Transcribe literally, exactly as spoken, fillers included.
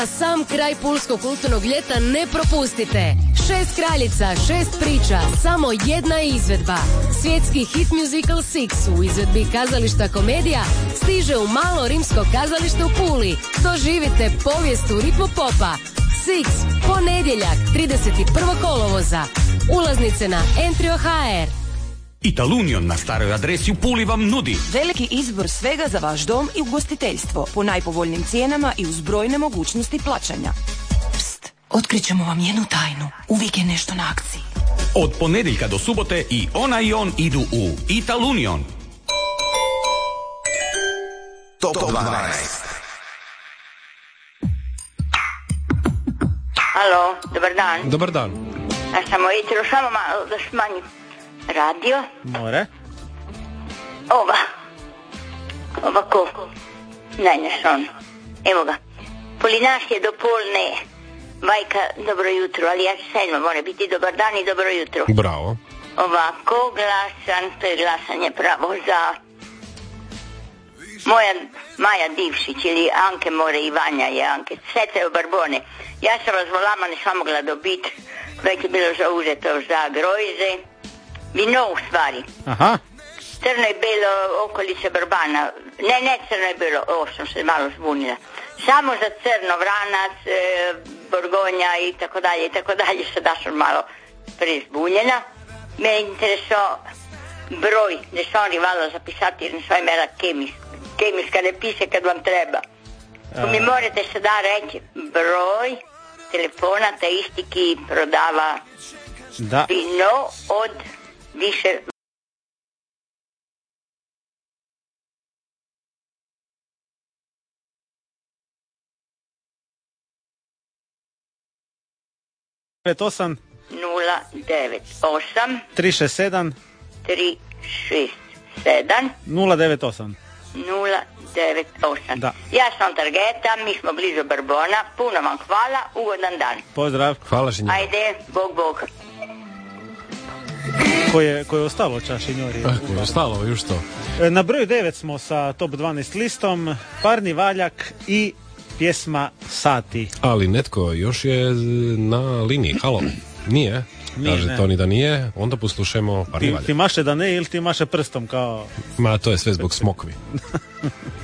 Sam kraj pulskog kulturnog ljeta ne propustite. Šest kraljica, šest priča, samo jedna izvedba. Svjetski hit musical Six u izvedbi kazališta Komedija stiže u malo rimsko kazalište u Puli. Doživite povijest u ritmu popa. Six, ponedjeljak, trideset prvog kolovoza. Ulaznice na Entrio punkt ha er. Italunion na staroj adresi u Puli vam nudi veliki izbor svega za vaš dom i ugostiteljstvo po najpovoljnijim cijenama i uz brojne mogućnosti plaćanja. Pst, otkrićemo vam jednu tajnu. Uvijek je nešto na akciji. od ponedjeljka do subote i ona i on idu u Italunion. Top dvanaest. Alo, dobar dan. Dobar dan. A samo jutro, samo malo da smanjim radio. More. Ova. Ovako. Ne, ne, on. Evo ga. Polinaš je do pol ne. Vajka, dobro jutro, ali ja sedmo mora biti dobar dan i dobro jutro. Bravo. Ovako, glasan, to je glasanje pravo za moja Maja Divšić ili Anke More i Vanja je Anke. Sete u Barbone. Ja sam vas volama nisam mogla dobiti. Već je bilo zauzeto za grojze. Vino u stvari. Aha. Crno je bilo okolice Brbana. Ne, ne crno je bilo, o, sam se malo zbunila. Samo za crno, vranac, e, borgonja i tako dalje i tako dalje. Sada sam malo prezbunjena. Me je interesao broj, ne sam rivala zapisati jer ne sva imela kemis, kemijska ne piše kad vam treba. To mi morate sada reći broj telefona, ta isti ki prodava Da. vino od više. devet osam nula devet osam tri šest sedam tri šest sedam nula devet osam. nula devet osam. Da. Ja sam Targeta, mi smo blizu Barbona, puno vam hvala, ugodan dan. Pozdrav. Hvala Žinjori. Ajde, Bog, Bog. Ko je, ko je ostalo čašinjori? Ko je ostalo, još to. Na broju devet smo sa top dvanaest listom, Parni valjak i pjesma Sati. Ali netko još je na liniji. Halo, nije? Nije, Kaže ne. Toni da nije, onda poslušajmo Parni Ti, valjak. ti maše da ne ili ti maše prstom kao... Ma to je sve zbog smokvi.